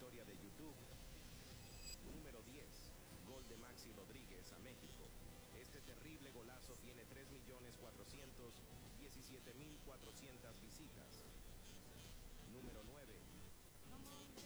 historia de YouTube. Número 10. Gol de Maxi Rodríguez a México. Este terrible golazo tiene 3.417.400 visitas. Número 9.